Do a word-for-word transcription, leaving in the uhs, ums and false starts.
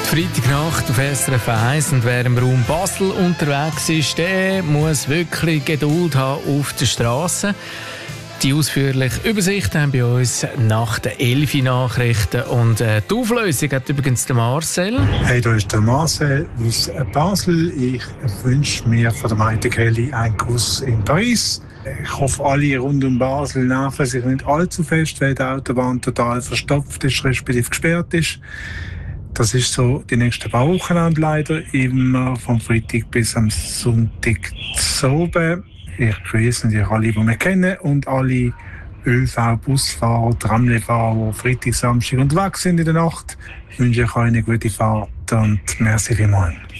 Freitagnacht auf S R F eins, und wer im Raum Basel unterwegs ist, der muss wirklich Geduld haben auf der Straße. Die ausführliche Übersicht haben bei uns nach den elf Nachrichten, und äh, die Auflösung hat übrigens der Marcel. Hey, da ist der Marcel aus Basel. Ich wünsche mir von der Maite Kelly einen Kuss in Paris. Ich hoffe, alle rund um Basel nerven sich nicht allzu fest, weil die Autobahn total verstopft ist, respektive gesperrt ist. Das ist so die nächsten paar Wochen leider, immer vom Freitag bis am Sonntag zu oben. Ich grüße natürlich alle, die wir kennen, und alle ÖV, Busfahrer, Tramlifahrer, die Freitag, Samstag unterwegs sind in der Nacht. Ich wünsche euch eine gute Fahrt und merci vielmals.